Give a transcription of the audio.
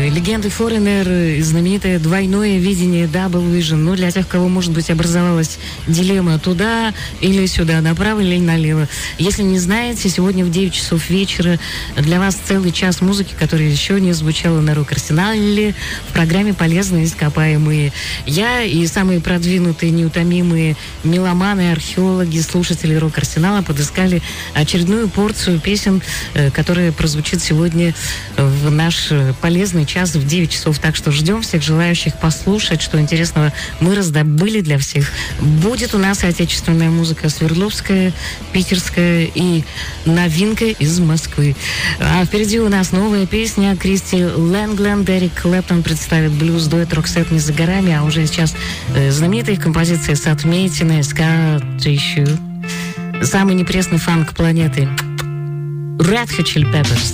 легенды Foreigner, знаменитое двойное видение Double Vision. Ну, для тех, у кого, может быть, образовалась дилемма туда или сюда, направо или налево. Если не знаете, сегодня в 9 часов вечера для вас целый час музыки, которая еще не звучала на Рок-Арсенале, в программе «Полезные ископаемые». Я и самые продвинутые, неутомимые меломаны, археологи, слушатели Рок-Арсенала подыскали очередную порцию песен, которая прозвучит сегодня в наш полезный час в 9 часов. Так что ждем всех желающих послушать, что интересного мы раздобыли для всех. Будет у нас и отечественная музыка свердловская, питерская и новинка из Москвы. А впереди у нас новая песня Кристи Лэнгленд. Эрик Клэптон представит блюз-дуэт «Роксет» не за горами, а уже сейчас знаменитая их композиция с отметиной «Scar Tissue». Самый непресный фанк планеты. Red Hot Chili Peppers.